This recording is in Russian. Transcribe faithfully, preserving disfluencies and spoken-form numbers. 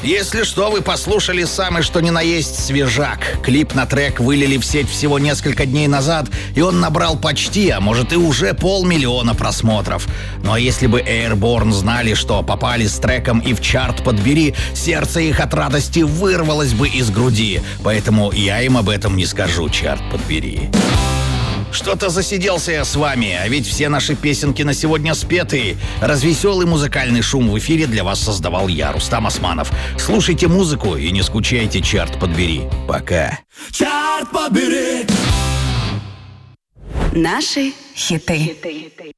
Если что, вы послушали самый что ни на есть свежак. Клип на трек вылили в сеть всего несколько дней назад, и он набрал почти, а может и уже полмиллиона просмотров. Ну а если бы Airborne знали, что попали с треком и в чарт «Подбери», сердце их от радости вырвалось бы из груди. Поэтому я им об этом не скажу, чарт «Подбери». Что-то засиделся я с вами, а ведь все наши песенки на сегодня спеты. Развеселый музыкальный шум в эфире для вас создавал я, Рустам Османов. Слушайте музыку и не скучайте, чарт «Подбери». Пока. Чарт «Подбери». Наши хиты.